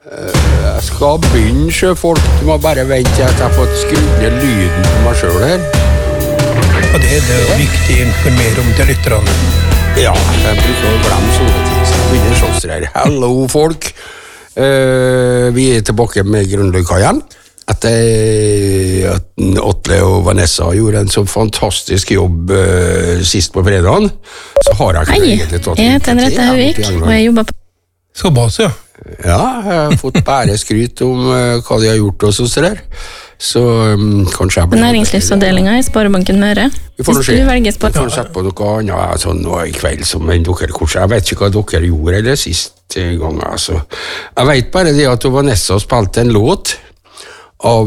Jeg skal begynne, sjøfolk. Du må bare vente til at jeg har fått skrudd ned lyden på meg selv her. Og det er viktig å informere om til lytterne. Ja, jeg bruker å glemme sånne ting. Så jeg begynner sånn her. Hallo, folk. Vi er tilbake med Grønløykaien. Etter at Atle og Vanessa gjorde en så fantastisk jobb sist på fredagen, så har jeg ikke egentlig tatt jeg heter Henriette Høvik, og jeg jobber på... Så bas, ja. Ja, jeg har fått bare skryt om hva de har gjort og sånn der. Så kanskje jeg blir... Næringslivsavdelingen i Sparebanken Møre. Vi får Hvis du velger Vi får sette på noe annet sånn nå i kveld som enn dere kanskje. Jeg vet ikke hva dere gjorde eller siste gang, altså. Jeg vet bare det at Vanessa spilte en låt av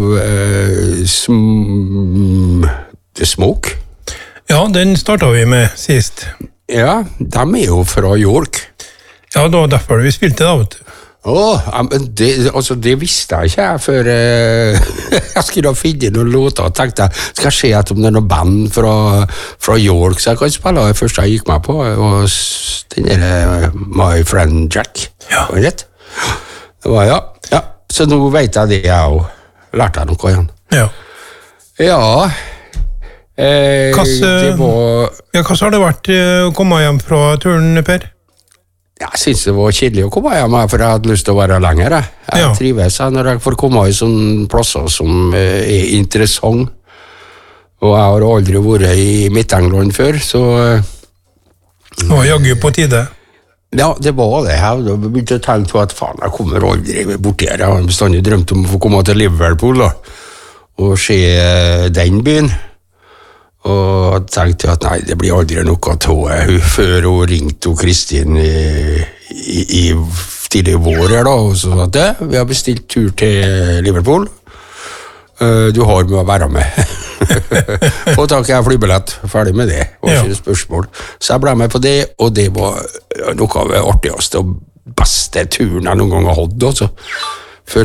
The Smoke. Ja, den startet vi med sist. Ja, de er jo fra York. Ja, det var derfor vi spilte det, vet du. Men det visste jeg ikke før jeg skulle finne noen låter og tenkte jeg, skal jeg se etter om det er noen band fra York så jeg kan spille det første jeg gikk med på og den der My Friend Jack. Ja. Var det rett? Det var ja. Så nå vet jeg det jeg også. Lærte jeg noe igjen. Ja. Ja. Det var... Ja, hva har det vært å komme hjem fra turen, Per? Jeg synes det var kjedelig å komme hjem, for jeg hadde lyst til å være lenger. Jeg trives når jeg får komme i sånne plasser som er interessant. Og jeg har aldri vært i Midt-England før, så... Det var jaggu på tide. Ja, det var det. Jeg begynte å tenke på at faen, jeg kommer aldri bort her. Jeg har bestandig drømt om å få komme til Liverpool da, og se den byen. Og jeg tenkte at nei, det blir aldri noe tog før hun ringte Kristin i tidlig vår her da, og så sa at vi har bestilt tur til Liverpool. Du har med å være med. Få tak i en flybillett, ferdig med det, var ikke et spørsmål. Så jeg ble med på det, og det var noe av det artigste og beste turen jeg noen gang har hatt også. For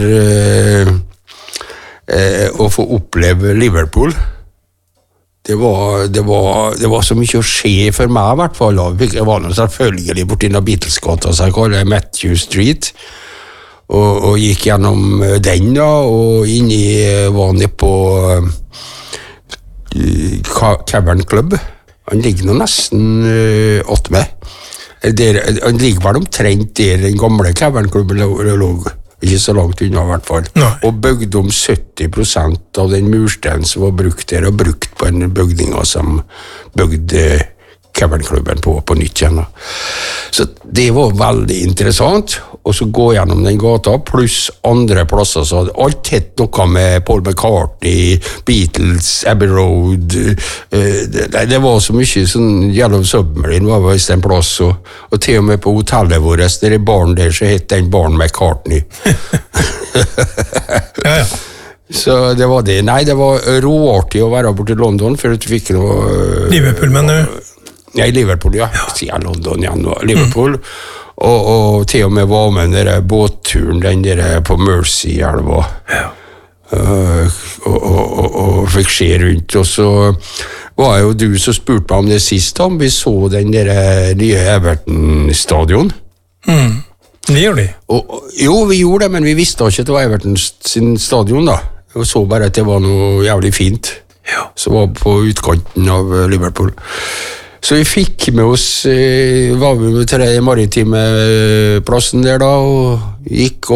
å få oppleve Liverpool, det var så mye å skje for meg i hvert fall. Jeg var selvfølgelig borti noen Beatles-gata, så jeg kaller det Matthew Street, og gikk gjennom den da, og var nede på Cavern Club. Han ligger nå nesten åttmed. Han ligger vel omtrent der den gamle Cavern Club lå. Ikke så langt unna i hvert fall. Nei. Og bygde om 70% av den mursteinen som var brukt der, og brukt på en bygning som bygde Cavern-klubben på nytt igjen. Så det var veldig interessant, og så gå gjennom den gata, pluss andre plasser, så hadde alt hett noe med Paul McCartney, Beatles, Abbey Road, det var så mye sånn, Yellow Submarine var vist en plass, og til og med på hotellet vårt, der i baren der, så hette den baren McCartney. Ja. Så det var det. Nei, det var råartig å være borte i London, for at vi fikk noe... Liverpool, mener du? Ja, i Liverpool, ja. Sier London igjen, Liverpool. Og til og med var med den der båtturen, den der på Mersey-elva. Ja. Og fikk se rundt, og så var jo du som spurte meg om det sist, om vi så den der nye Everton-stadion. Det gjorde de. Jo, vi gjorde det, men vi visste ikke at det var Everton sin stadion da. Vi så bare at det var noe jævlig fint. Ja. Som var på utkanten av Liverpool. Så vi fikk med oss, var vi med til den maritime plassen der da, og gikk.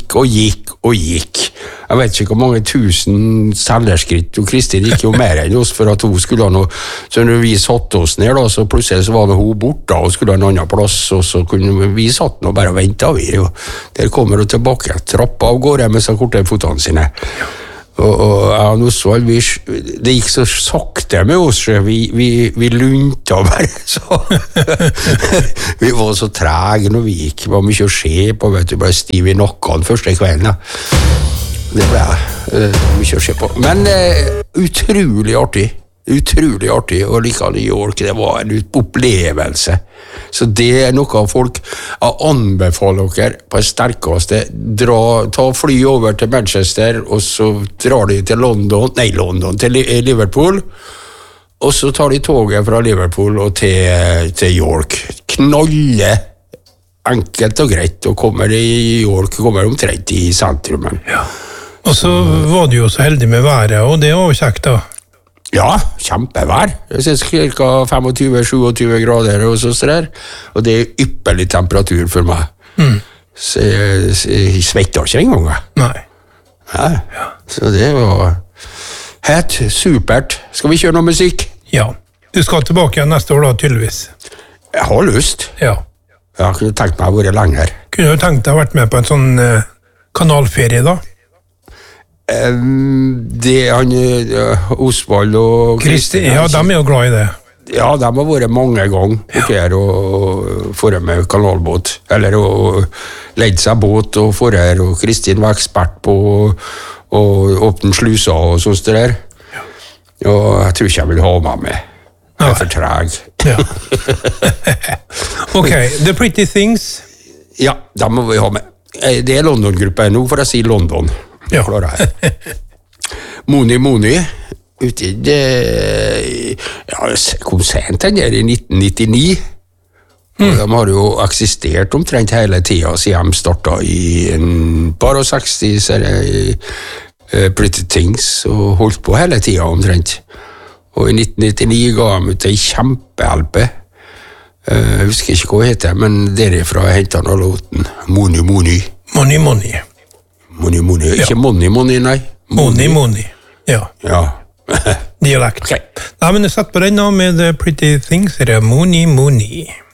Jeg vet ikke hvor mange tusen selgerskritt, og Kristin gikk jo mer enn oss for at hun skulle ha noe, så når vi satt oss ned da, så plutselig så var det hun borte og skulle ha en annen plass, og så kunne vi satt nå bare og ventet vi, og der kommer hun tilbake, trappa av gårde med seg korte fotene sine. Og Osvald, det gikk så sakte med oss, vi lunta bare så. Vi var så trege når vi gikk, det var mye å skje på, vet du, bare stiv i nakken første kvelden. Det ble mye å skje på, men utrolig artig, og like New York, det var en opplevelse. Så det er noe av folk, jeg anbefaler dere på det sterkeste, ta fly over til Manchester, og så drar de til til Liverpool, og så tar de toget fra Liverpool og til York. Knalle enkelt og greit, og kommer i York, kommer omtrent i sentrumen. Ja. Og så var du jo så heldig med været, og det var jo kjekt da. Ja, kjempevær. Jeg synes ca. 25-27 grader og så der. Og det er ypperlig temperatur for meg. Så jeg svetter ikke engang. Nei. Ja. Så det var helt supert. Skal vi kjøre noe musikk? Ja. Du skal tilbake igjen neste år da, tydeligvis. Jeg har lyst. Ja. Jeg kunne tenkt meg å være lenger. Kunne du tenkt deg å vært med på en sånn kanalferie da? Det han Osvald og Kristi, ja, de er jo glad i det. Ja, de har vært mange ganger her og forret med kanalbåt, eller å leide seg båt og forret, og Kristin var ekspert på å åpne sluser og sånt der. Og jeg tror ikke jeg vil ha meg med. Jeg er for treg. Ja. Ok, The Pretty Things. Ja, de må vi ha med. Det er London-gruppen, nå får jeg si London. Ja. Moni ute det kom sent den der i 1999 og de har jo eksistert omtrent hele tiden siden de startet i en par og 60 så er det Pretty Things og holdt på hele tiden omtrent og i 1999 ga de ut en kjempe-LP jeg husker ikke hva det heter men derifra hentet han av låten Moni ikke Money, nei. Money. Ja. Dialekt. Okay. Nei, men jeg satt på den nå med The Pretty Things, det er Money.